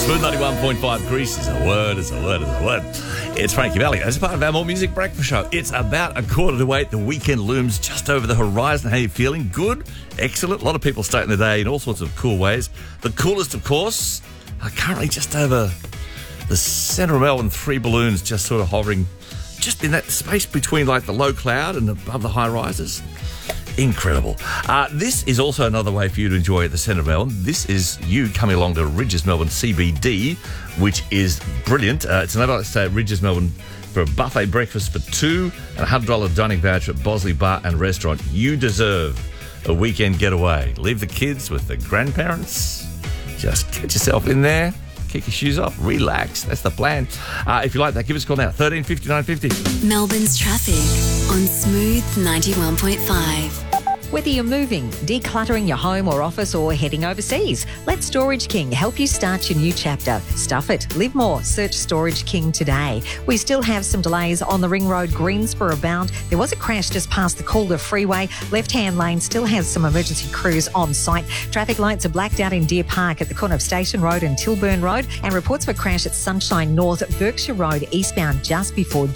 Smooth 91.5 Greece is a word, is a word, is a word. It's Frankie Valli. As part of our More Music Breakfast show, it's about 7:45. The weekend looms just over the horizon. How are you feeling? Good? Excellent. A lot of people starting the day in all sorts of cool ways. The coolest, of course, are currently just over the centre of Melbourne. 3 balloons just sort of hovering just in that space between like the low cloud and above the high rises. Incredible. This is also another way for you to enjoy at the centre of Melbourne. This is you coming along to Ridges Melbourne CBD, which is brilliant. It's another like to stay at Ridges Melbourne for a buffet breakfast for 2 and a $100 dining voucher at Bosley Bar and Restaurant. You deserve a weekend getaway. Leave the kids with the grandparents. Just get yourself in there, kick your shoes off, relax. That's the plan. If you like that, give us a call now, 13 59 50. Melbourne's traffic on Smooth 91.5. Whether you're moving, decluttering your home or office, or heading overseas, let Storage King help you start your new chapter. Stuff it, live more. Search Storage King today. We still have some delays on the Ring Road Greensboro bound. There was a crash just past the Calder Freeway. Left-hand lane still has some emergency crews on site. Traffic lights are blacked out in Deer Park at the corner of Station Road and Tilburn Road. And reports of a crash at Sunshine North, Berkshire Road eastbound just before